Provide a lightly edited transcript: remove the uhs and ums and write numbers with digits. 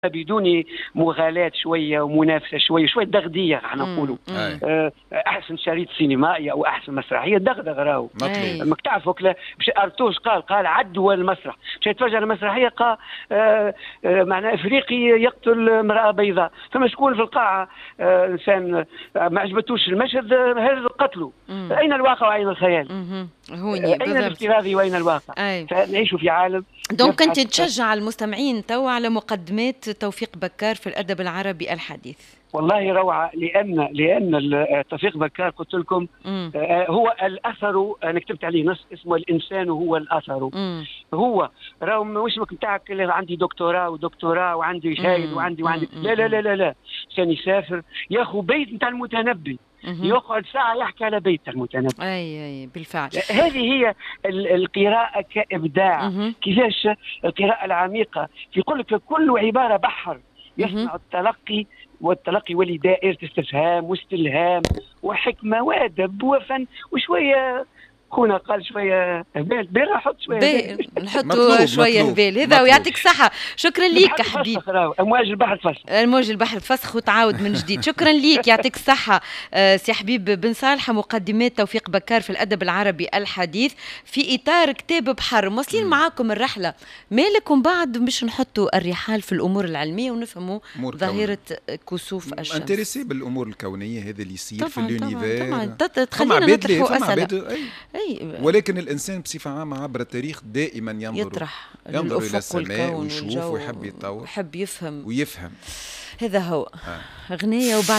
بدون مغالاة شويه ومنافسه شويه دغديه راح نقولوا. احسن شريط سينمائي او احسن مسرحيه دغدغ راهو ماك تعرفوا باش ارتوش قال عدوا المسرح باش يتفرج على مسرحيه قال معناه افريقي يقتل امراه بيضاء، فما شكون في القاعه انسان ما عجبتوش المشهد هذا قتله. اين الواقع واين الخيال؟ اين الافتراضي واين الواقع؟ فنعيش في عالم. دونك انت تشجع المستمعين تو على مقدمات توفيق بكار في الادب العربي الحديث؟ والله روعه، لان توفيق بكار قلت لكم هو الاثر. انا كتبت عليه نص اسمه الانسان هو الاثر. هو راهو مش نتاعك عندي دكتوراه وعندي شاهد وعندي لا لا لا لا لا، كان يسافر ياخذ بيت نتاع المتنبي، يقعد ساعه يحكي على بيت المتنبي. اي بالفعل. هذه هي القراءه كابداع. كيفاش القراءه العميقه؟ يقول لك كل عباره بحر يصنع التلقي، والتلقي ولي دائرة استفهام واستلهام وحكمة وأدب وفن وشوية. خونا قال شويه هبال، نحط شويه نحطوا شويه هبال هذا. ويعطيك الصحه، شكرا ليك حبيبي. امواج البحر تفسخ، امواج البحر تفسخ وتعاود من جديد. شكرا ليك، يعطيك الصحه سي حبيب بن صالحه، مقدمات توفيق بكار في الادب العربي الحديث في اطار كتاب بحر. مواصلين معاكم الرحله، مالكم بعد باش نحطوا الرحال في الامور العلميه ونفهموا ظاهره كسوف الشمس. انتريسي بالامور الكونيه، هذا اللي يصير في اليونيفير. طبعا تخلينا نطرحوا اسئله. ولكن الإنسان بصفة عامة عبر التاريخ دائما ينظر إلى السماء ويشوف ويحب يتطور، يحب يفهم ويفهم. هذا هو غنية. وبعد